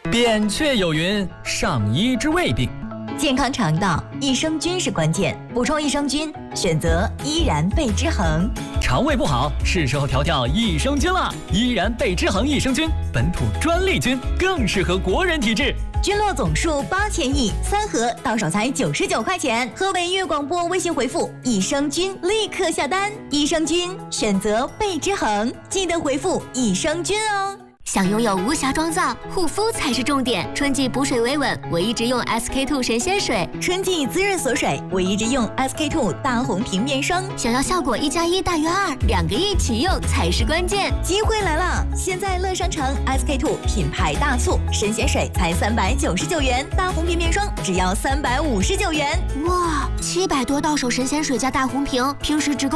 扁鹊有云：上医之未病。 健康肠道，益生菌是关键。补充益生菌，选择依然贝之恒。 肠胃不好，是时候调调益生菌了。依然贝之恒益生菌，本土专利菌，更适合国人体质。 菌落总数8000亿，3盒到手才99块钱。河北粤广播微信回复“益生菌”立刻下单。益生菌选择贝之恒，记得回复“益生菌”哦。 想拥有无瑕妆造，护肤才是重点。春季补水维稳，我一直用 SK2 神仙水； 春季滋润锁水，我一直用 SK2 大红瓶面霜。 想要效果1+1大于2，2个一起用才是关键。 机会来了！现在乐商城 SK2 品牌大促，神仙水才399元，大红瓶面霜只要359元。 哇，700多到手神仙水加大红瓶，平时只够